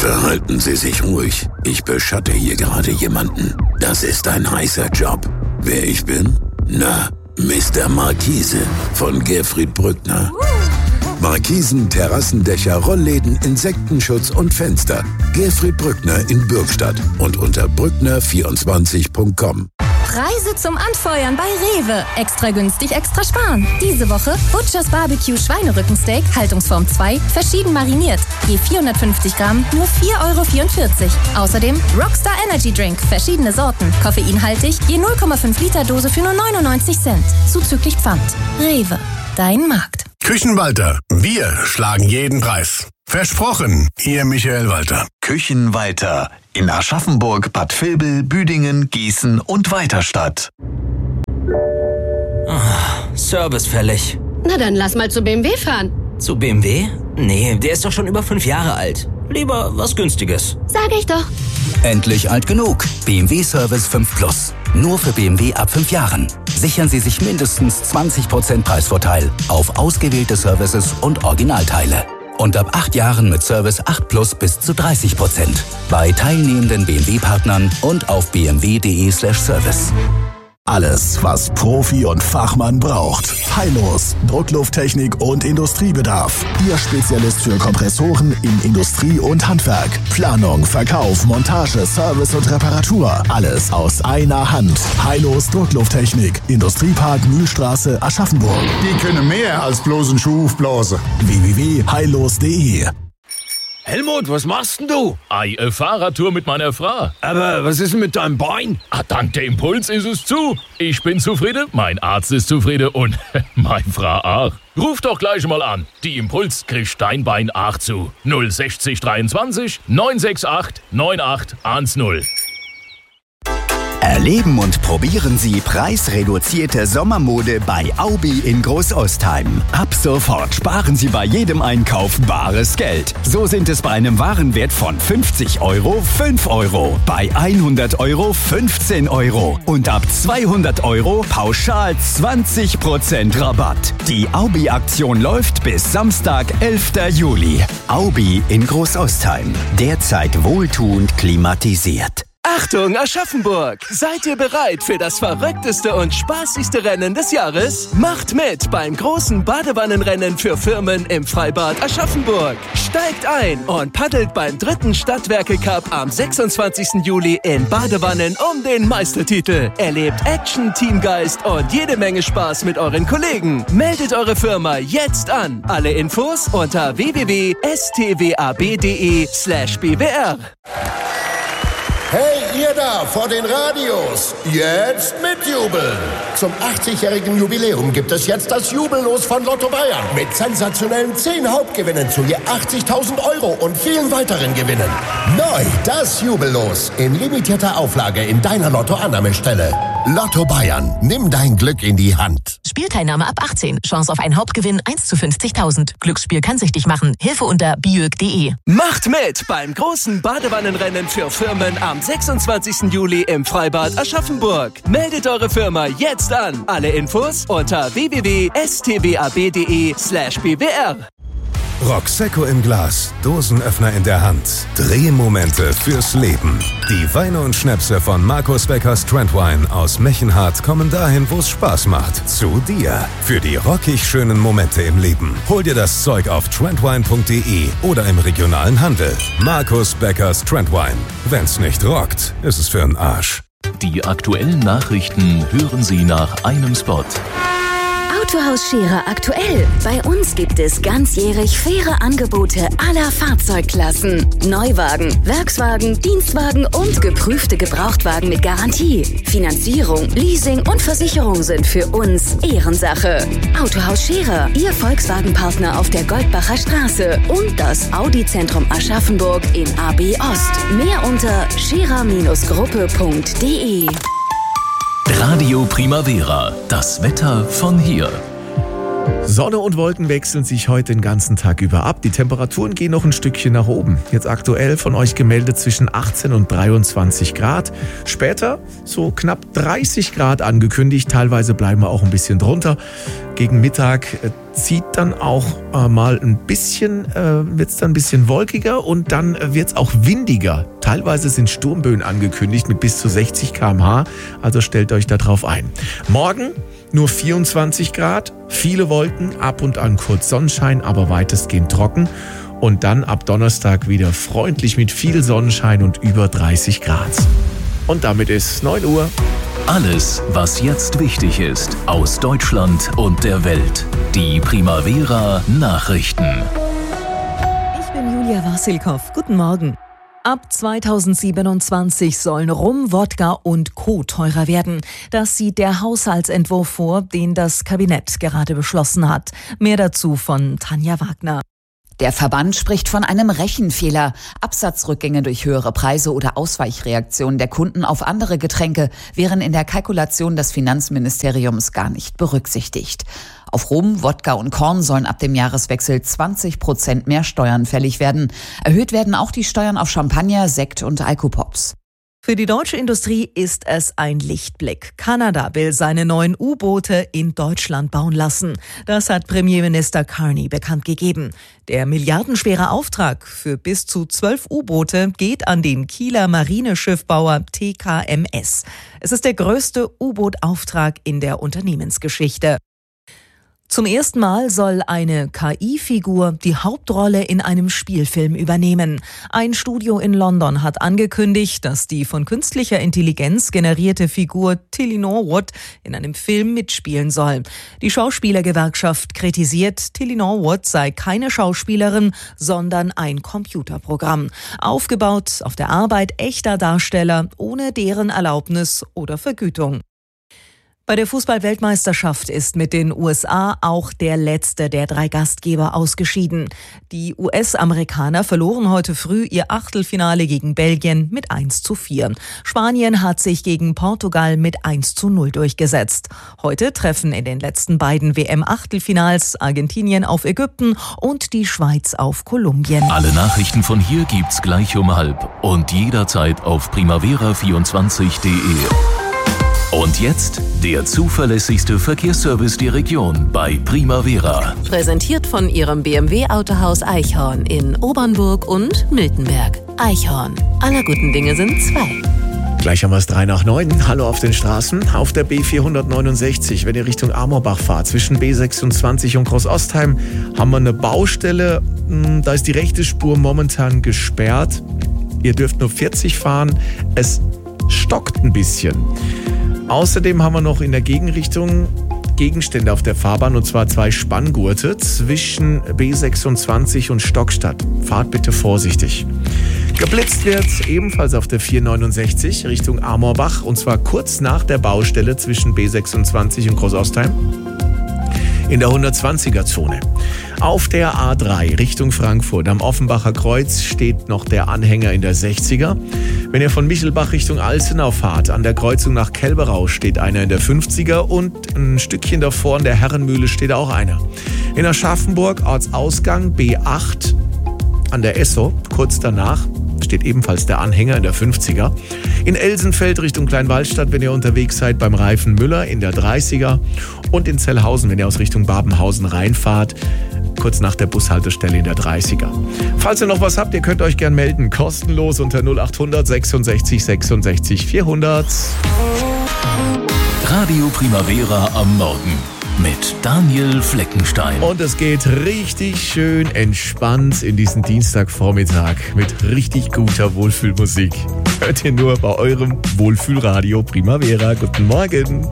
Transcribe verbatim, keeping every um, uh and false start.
Verhalten Sie sich ruhig. Ich beschatte hier gerade jemanden. Das ist ein heißer Job. Wer ich bin? Na, Mister Markise von Gerfried Brückner. Markisen, Terrassendächer, Rollläden, Insektenschutz und Fenster. Gerfried Brückner in Bürgstadt und unter brückner vierundzwanzig punkt com. Preise zum Anfeuern bei Rewe. Extra günstig, extra sparen. Diese Woche Butchers Barbecue Schweinerückensteak, Haltungsform zwei, verschieden mariniert. Je vierhundertfünfzig Gramm, nur vier Euro vierundvierzig. Außerdem Rockstar Energy Drink, verschiedene Sorten, koffeinhaltig, je null Komma fünf Liter Dose für nur neunundneunzig Cent. Zuzüglich Pfand. Rewe, dein Markt. Küchenwalter, wir schlagen jeden Preis. Versprochen, Ihr Michael Walter. Küchenwalter in Aschaffenburg, Bad Vilbel, Büdingen, Gießen und Weiterstadt. Oh, Service fällig. Na dann lass mal zu B M W fahren. Zu B M W? Nee, der ist doch schon über fünf Jahre alt. Lieber was Günstiges. Sag ich doch. Endlich alt genug. B M W Service fünf Plus. Nur für B M W ab fünf Jahren. Sichern Sie sich mindestens zwanzig Prozent Preisvorteil auf ausgewählte Services und Originalteile. Und ab acht Jahren mit Service acht Plus bis zu dreißig Prozent. Bei teilnehmenden B M W-Partnern und auf b m w punkt d e slash service. Alles, was Profi und Fachmann braucht. Heilos, Drucklufttechnik und Industriebedarf. Ihr Spezialist für Kompressoren in Industrie und Handwerk. Planung, Verkauf, Montage, Service und Reparatur. Alles aus einer Hand. Heilos Drucklufttechnik. Industriepark Mühlstraße, Aschaffenburg. Die können mehr als bloß einen Schuh aufblasen. w w w punkt heilos punkt d e. Helmut, was machst denn du? Ei, eine Fahrradtour mit meiner Frau. Aber was ist denn mit deinem Bein? Ah, dank der Impuls ist es zu. Ich bin zufrieden, mein Arzt ist zufrieden und meine Frau auch. Ruf doch gleich mal an. Die Impuls kriegt dein Bein auch zu. null sechzig dreiundzwanzig neun sechs acht neun acht eins null. Erleben und probieren Sie preisreduzierte Sommermode bei Aubi in Großostheim. Ab sofort sparen Sie bei jedem Einkauf bares Geld. So sind es bei einem Warenwert von fünfzig Euro fünf Euro, bei hundert Euro fünfzehn Euro und ab zweihundert Euro pauschal zwanzig Prozent Rabatt. Die Aubi-Aktion läuft bis Samstag, elfter Juli. Aubi in Großostheim. Derzeit wohltuend klimatisiert. Achtung, Aschaffenburg! Seid ihr bereit für das verrückteste und spaßigste Rennen des Jahres? Macht mit beim großen Badewannenrennen für Firmen im Freibad Aschaffenburg. Steigt ein und paddelt beim dritten Stadtwerke-Cup am sechsundzwanzigsten Juli in Badewannen um den Meistertitel. Erlebt Action, Teamgeist und jede Menge Spaß mit euren Kollegen. Meldet eure Firma jetzt an. Alle Infos unter w w w punkt s t w a b punkt d e slash b w r. Hey, ihr da vor den Radios, jetzt mitjubeln! Zum achtzigjährigen Jubiläum gibt es jetzt das Jubellos von Lotto Bayern mit sensationellen zehn Hauptgewinnen zu je achtzigtausend Euro und vielen weiteren Gewinnen. Neu das Jubellos in limitierter Auflage in deiner Lotto-Annahmestelle. Lotto Bayern, nimm dein Glück in die Hand. Spielteilnahme ab achtzehn. Chance auf einen Hauptgewinn eins zu fünfzigtausend. Glücksspiel kann süchtig machen. Hilfe unter biög punkt d e. Macht mit beim großen Badewannenrennen für Firmen am sechsundzwanzigsten Juli im Freibad Aschaffenburg. Meldet eure Firma jetzt an. Alle Infos unter w w w punkt s t w a b punkt d e slash b w r. Roxecco im Glas, Dosenöffner in der Hand, Drehmomente fürs Leben. Die Weine und Schnäpse von Markus Beckers Trendwine aus Mechenhardt kommen dahin, wo es Spaß macht. Zu dir. Für die rockig schönen Momente im Leben. Hol dir das Zeug auf trendwine punkt d e oder im regionalen Handel. Markus Beckers Trendwine. Wenn's nicht rockt, ist es für 'n Arsch. Die aktuellen Nachrichten hören Sie nach einem Spot. Autohaus Scherer aktuell. Bei uns gibt es ganzjährig faire Angebote aller Fahrzeugklassen. Neuwagen, Werkswagen, Dienstwagen und geprüfte Gebrauchtwagen mit Garantie. Finanzierung, Leasing und Versicherung sind für uns Ehrensache. Autohaus Scherer, Ihr Volkswagen-Partner auf der Goldbacher Straße und das Audi-Zentrum Aschaffenburg in A B Ost. Mehr unter scherer Gruppe punkt d e. Radio Primavera, das Wetter von hier. Sonne und Wolken wechseln sich heute den ganzen Tag über ab. Die Temperaturen gehen noch ein Stückchen nach oben. Jetzt aktuell von euch gemeldet zwischen achtzehn und dreiundzwanzig Grad. Später so knapp dreißig Grad angekündigt. Teilweise bleiben wir auch ein bisschen drunter. Gegen Mittag zieht dann auch äh, mal ein bisschen, äh, wird es dann ein bisschen wolkiger und dann äh, wird es auch windiger. Teilweise sind Sturmböen angekündigt mit bis zu sechzig Kilometer pro Stunde, also stellt euch da drauf ein. Morgen nur vierundzwanzig Grad, viele Wolken, ab und an kurz Sonnenschein, aber weitestgehend trocken. Und dann ab Donnerstag wieder freundlich mit viel Sonnenschein und über dreißig Grad. Und damit ist neun Uhr. Alles, was jetzt wichtig ist, aus Deutschland und der Welt. Die Primavera Nachrichten. Ich bin Julia Wassilkow. Guten Morgen. Ab zweitausendsiebenundzwanzig sollen Rum, Wodka und Co. teurer werden. Das sieht der Haushaltsentwurf vor, den das Kabinett gerade beschlossen hat. Mehr dazu von Tanja Wagner. Der Verband spricht von einem Rechenfehler. Absatzrückgänge durch höhere Preise oder Ausweichreaktionen der Kunden auf andere Getränke wären in der Kalkulation des Finanzministeriums gar nicht berücksichtigt. Auf Rum, Wodka und Korn sollen ab dem Jahreswechsel zwanzig Prozent mehr Steuern fällig werden. Erhöht werden auch die Steuern auf Champagner, Sekt und Alkopops. Für die deutsche Industrie ist es ein Lichtblick. Kanada will seine neuen U-Boote in Deutschland bauen lassen. Das hat Premierminister Carney bekannt gegeben. Der milliardenschwere Auftrag für bis zu zwölf U-Boote geht an den Kieler Marineschiffbauer T K M S. Es ist der größte U-Boot-Auftrag in der Unternehmensgeschichte. Zum ersten Mal soll eine K I-Figur die Hauptrolle in einem Spielfilm übernehmen. Ein Studio in London hat angekündigt, dass die von künstlicher Intelligenz generierte Figur Tilly Norwood in einem Film mitspielen soll. Die Schauspielergewerkschaft kritisiert, Tilly Norwood sei keine Schauspielerin, sondern ein Computerprogramm. Aufgebaut auf der Arbeit echter Darsteller ohne deren Erlaubnis oder Vergütung. Bei der Fußball-Weltmeisterschaft ist mit den U S A auch der letzte der drei Gastgeber ausgeschieden. Die U S-Amerikaner verloren heute früh ihr Achtelfinale gegen Belgien mit eins zu vier. Spanien hat sich gegen Portugal mit eins zu null durchgesetzt. Heute treffen in den letzten beiden W M-Achtelfinals Argentinien auf Ägypten und die Schweiz auf Kolumbien. Alle Nachrichten von hier gibt's gleich um halb und jederzeit auf primavera vierundzwanzig punkt de. Und jetzt der zuverlässigste Verkehrsservice der Region bei Primavera. Präsentiert von Ihrem B M W-Autohaus Eichhorn in Obernburg und Miltenberg. Eichhorn. Aller guten Dinge sind zwei. Gleich haben wir es drei nach neun. Hallo auf den Straßen. Auf der B vierhundertneunundsechzig, wenn ihr Richtung Amorbach fahrt, zwischen B sechsundzwanzig und Groß-Ostheim, haben wir eine Baustelle. Da ist die rechte Spur momentan gesperrt. Ihr dürft nur vierzig fahren. Es stockt ein bisschen. Außerdem haben wir noch in der Gegenrichtung Gegenstände auf der Fahrbahn, und zwar zwei Spanngurte zwischen B sechsundzwanzig und Stockstadt. Fahrt bitte vorsichtig. Geblitzt wird ebenfalls auf der vierhundertneunundsechzig Richtung Amorbach, und zwar kurz nach der Baustelle zwischen B sechsundzwanzig und Groß-Ostheim in der hundertzwanziger Zone. Auf der A drei Richtung Frankfurt am Offenbacher Kreuz steht noch der Anhänger in der sechziger. Wenn ihr von Michelbach Richtung Alzenau fahrt, an der Kreuzung nach Kelberau steht einer in der fünfziger und ein Stückchen davor in der Herrenmühle steht auch einer. In Aschaffenburg Ortsausgang B acht an der Esso, kurz danach steht ebenfalls der Anhänger in der fünfziger. In Elsenfeld Richtung Kleinwallstadt, wenn ihr unterwegs seid, beim Reifen Müller in der dreißiger. Und in Zellhausen, wenn ihr aus Richtung Babenhausen reinfahrt, kurz nach der Bushaltestelle in der dreißiger. Falls ihr noch was habt, ihr könnt euch gern melden. Kostenlos unter null achthundert sechsundsechzig sechsundsechzig vierhundert. Radio Primavera am Morgen mit Daniel Fleckenstein. Und es geht richtig schön entspannt in diesen Dienstagvormittag mit richtig guter Wohlfühlmusik. Hört ihr nur bei eurem Wohlfühlradio Primavera. Guten Morgen.